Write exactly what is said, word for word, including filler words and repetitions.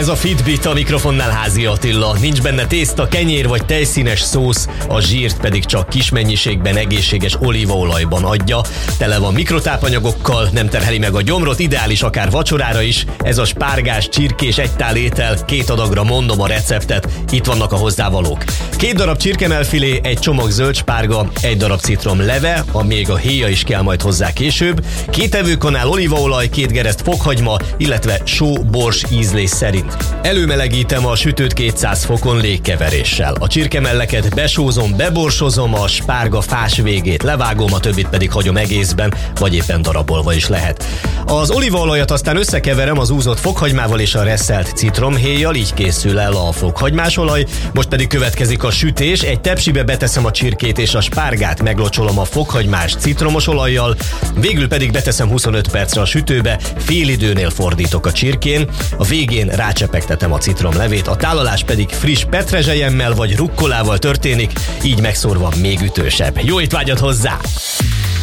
Ez a Fitbit, a mikrofonnál Házi Attila. Nincs benne tészta, kenyér vagy tejszínes szósz, a zsírt pedig csak kis mennyiségben egészséges olívaolajban adja. Tele van mikrotápanyagokkal, nem terheli meg a gyomrot, ideális akár vacsorára is. Ez a spárgás, csirkés egytál étel, két adagra mondom a receptet, itt vannak a hozzávalók. Két darab csirkemelfilé, egy csomag zöld spárga, egy darab citrom leve, a még a héja is kell majd hozzá később, két evőkanál olívaolaj, két gereszt fokhagyma, illetve só, bors ízlés szerint. Előmelegítem a sütőt kétszáz fokon légkeveréssel. A csirkemelleket besózom, beborsozom, a spárga fás végét levágom, a többit pedig hagyom egészben, vagy éppen darabolva is lehet. Az olívaolajat aztán összekeverem az úzott fokhagymával és a reszelt citromhéjjal, így készül el a fokhagymás olaj. Most pedig következik a sütés, egy tepsibe beteszem a csirkét és a spárgát, meglocsolom a fokhagymás citromos olajjal, végül pedig beteszem huszonöt percre a sütőbe, fél időnél fordítok a csirkén, a végén rácsepegtetem a citromlevét, a tálalás pedig friss petrezselyemmel vagy rukkolával történik, így megszórva még ütősebb. Jó étvágyat hozzá!